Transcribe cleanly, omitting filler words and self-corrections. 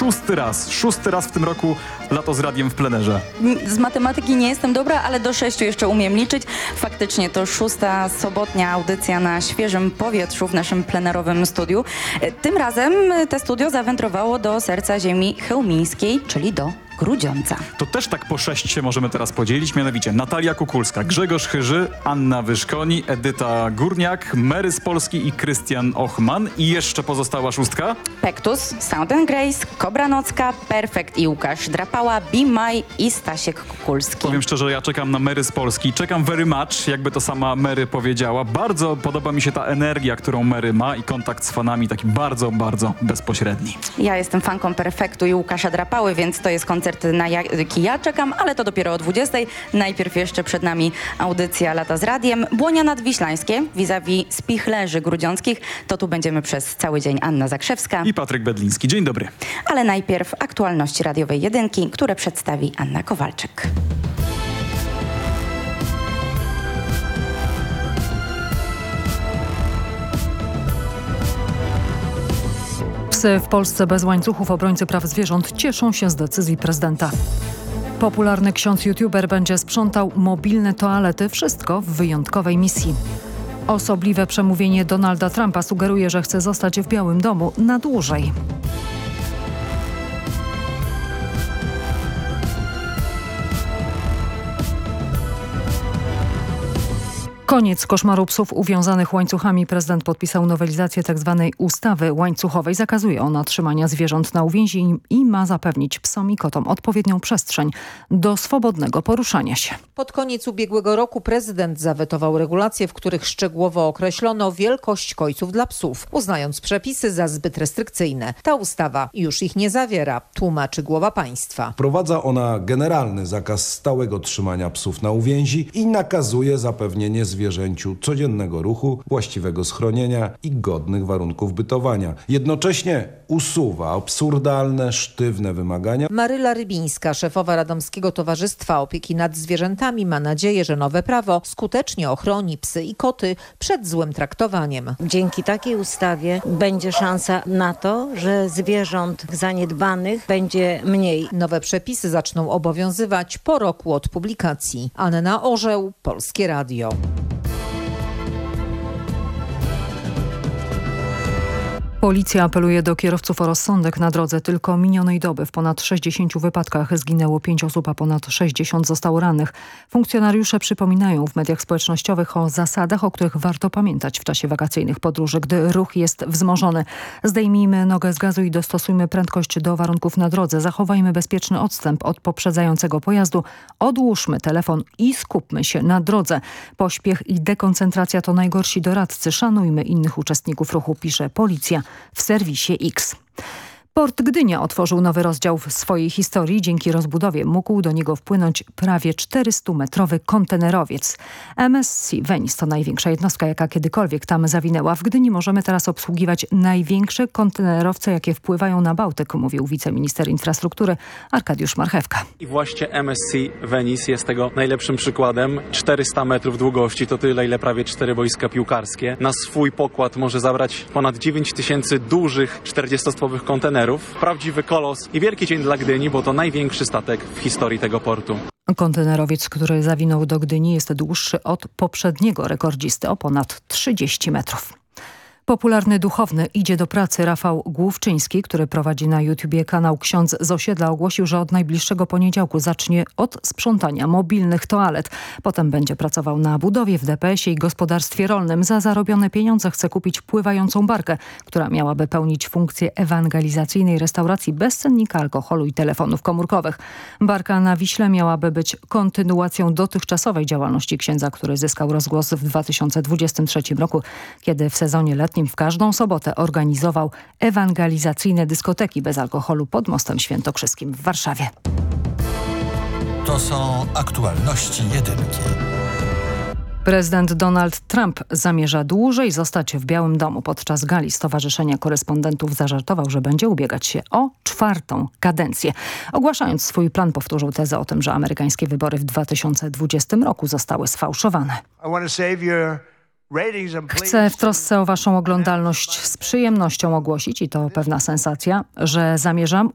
Szósty raz w tym roku Lato z Radiem w plenerze. Z matematyki nie jestem dobra, ale do 6 jeszcze umiem liczyć. Faktycznie to 6. sobotnia audycja na świeżym powietrzu w naszym plenerowym studiu. Tym razem te studio zawędrowało do serca ziemi chełmińskiej, czyli do Grudziądza. To też tak po 6 się możemy teraz podzielić, mianowicie Natalia Kukulska, Grzegorz Chyży, Anna Wyszkoni, Edyta Górniak, Mary z Polski i Krystian Ochman. I jeszcze pozostała 6. Pektus, Sound and Grace, Kobra Nocka, Perfekt i Łukasz Drapała, Be My i Stasiek Kukulski. Powiem szczerze, ja czekam na Mary z Polski. Czekam very much, jakby to sama Mary powiedziała. Bardzo podoba mi się ta energia, którą Mary ma i kontakt z fanami taki bardzo, bardzo bezpośredni. Ja jestem fanką Perfektu i Łukasza Drapały, więc to jest koncert, na jaki ja czekam, ale to dopiero o 20. Najpierw jeszcze przed nami audycja Lata z Radiem. Błonia Nadwiślańskie vis-a-vis Spichlerzy Grudziąckich. To tu będziemy przez cały dzień Anna Zakrzewska I Patryk Bedliński. Dzień dobry. Ale najpierw aktualności radiowej jedynki, które przedstawi Anna Kowalczyk. Psy w Polsce bez łańcuchów. Obrońcy praw zwierząt cieszą się z decyzji prezydenta. Popularny ksiądz-youtuber będzie sprzątał mobilne toalety. Wszystko w wyjątkowej misji. Osobliwe przemówienie Donalda Trumpa sugeruje, że chce zostać w Białym Domu na dłużej. Koniec koszmaru psów uwiązanych łańcuchami. Prezydent podpisał nowelizację tzw. ustawy łańcuchowej. Zakazuje ona trzymania zwierząt na uwięzi i ma zapewnić psom i kotom odpowiednią przestrzeń do swobodnego poruszania się. Pod koniec ubiegłego roku prezydent zawetował regulacje, w których szczegółowo określono wielkość kojców dla psów, uznając przepisy za zbyt restrykcyjne. Ta ustawa już ich nie zawiera, tłumaczy głowa państwa. Wprowadza ona generalny zakaz stałego trzymania psów na uwięzi i nakazuje zapewnienie zwierzęciu codziennego ruchu, właściwego schronienia i godnych warunków bytowania. Jednocześnie usuwa absurdalne, sztywne wymagania. Maryla Rybińska, szefowa Radomskiego Towarzystwa Opieki nad Zwierzętami, ma nadzieję, że nowe prawo skutecznie ochroni psy i koty przed złym traktowaniem. Dzięki takiej ustawie będzie szansa na to, że zwierząt zaniedbanych będzie mniej. Nowe przepisy zaczną obowiązywać po roku od publikacji. Anna Orzeł, Polskie Radio. Policja apeluje do kierowców o rozsądek na drodze. Tylko minionej doby w ponad 60 wypadkach zginęło 5 osób, a ponad 60 zostało rannych. Funkcjonariusze przypominają w mediach społecznościowych o zasadach, o których warto pamiętać w czasie wakacyjnych podróży, gdy ruch jest wzmożony. Zdejmijmy nogę z gazu i dostosujmy prędkość do warunków na drodze. Zachowajmy bezpieczny odstęp od poprzedzającego pojazdu. Odłóżmy telefon i skupmy się na drodze. Pośpiech i dekoncentracja to najgorsi doradcy. Szanujmy innych uczestników ruchu, pisze policja w serwisie X. Port Gdynia otworzył nowy rozdział w swojej historii. Dzięki rozbudowie mógł do niego wpłynąć prawie 400-metrowy kontenerowiec. MSC Venice to największa jednostka, jaka kiedykolwiek tam zawinęła. W Gdyni możemy teraz obsługiwać największe kontenerowce, jakie wpływają na Bałtyk, mówił wiceminister infrastruktury Arkadiusz Marchewka. I właśnie MSC Venice jest tego najlepszym przykładem. 400 metrów długości to tyle, ile prawie 4 boiska piłkarskie. Na swój pokład może zabrać ponad 9 tysięcy dużych 40-stwowych kontenerów. Prawdziwy kolos i wielki dzień dla Gdyni, bo to największy statek w historii tego portu. Kontenerowiec, który zawinął do Gdyni, jest dłuższy od poprzedniego rekordzisty o ponad 30 metrów. Popularny duchowny idzie do pracy. Rafał Główczyński, który prowadzi na YouTubie kanał Ksiądz z Osiedla, ogłosił, że od najbliższego poniedziałku zacznie od sprzątania mobilnych toalet. Potem będzie pracował na budowie w DPS-ie i gospodarstwie rolnym. Za zarobione pieniądze chce kupić pływającą barkę, która miałaby pełnić funkcję ewangelizacyjnej restauracji bez cennika alkoholu i telefonów komórkowych. Barka na Wiśle miałaby być kontynuacją dotychczasowej działalności księdza, który zyskał rozgłos w 2023 roku, kiedy w sezonie letnim w każdą sobotę organizował ewangelizacyjne dyskoteki bez alkoholu pod Mostem Świętokrzyskim w Warszawie. To są aktualności jedynki. Prezydent Donald Trump zamierza dłużej zostać w Białym Domu. Podczas gali Stowarzyszenia Korespondentów zażartował, że będzie ubiegać się o 4. kadencję. Ogłaszając swój plan, powtórzył tezę o tym, że amerykańskie wybory w 2020 roku zostały sfałszowane. Chcę w trosce o waszą oglądalność z przyjemnością ogłosić, i to pewna sensacja, że zamierzam